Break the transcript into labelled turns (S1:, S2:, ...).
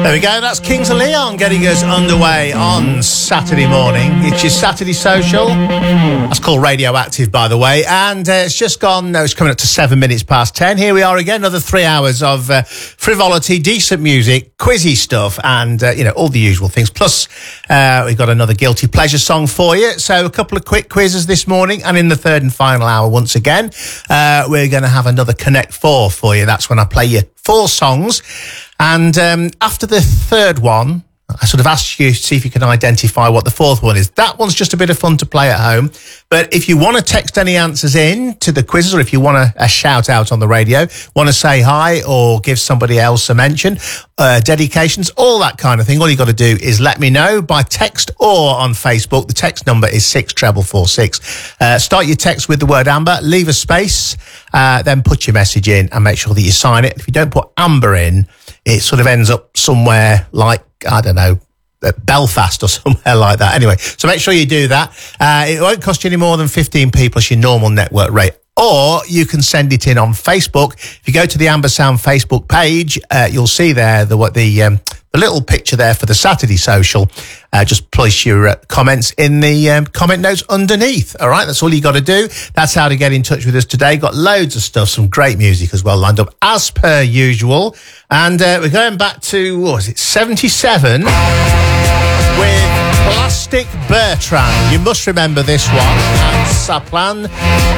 S1: There we go, that's Kings of Leon getting us underway on Saturday morning. It's your Saturday social. That's called Radioactive, by the way. And it's just gone, it's coming up to 7 minutes past 10. Here we are again, another 3 hours of frivolity, decent music, quizzy stuff, and, all the usual things. Plus, we've got another guilty pleasure song for you. So a couple of quick quizzes this morning. And in the third and final hour, once again, we're going to have another Connect 4 for you. That's when I play you 4 songs. And after the third one, I sort of asked you to see if you can identify what the fourth one is. That one's just a bit of fun to play at home. But if you want to text any answers in to the quizzes, or if you want a shout out on the radio, want to say hi or give somebody else a mention, dedications, all that kind of thing, all you got to do is let me know by text or on Facebook. The text number is 64446. Start your text with the word Amber, leave a space, then put your message in and make sure that you sign it. If you don't put Amber in, it sort of ends up somewhere like, I don't know, Belfast or somewhere like that. Anyway, so make sure you do that. It won't cost you any more than 15p plus your normal network rate. Or you can send it in on Facebook. If you go to the Amber Sound Facebook page, you'll see there the little picture there for the Saturday social. Just place your comments in the comment notes underneath. All right, that's all you got to do. That's how to get in touch with us today. Got loads of stuff, some great music as well lined up as per usual. And we're going back to, what was it, 77 with Plastic Bertrand. You must remember this one. And Saplan.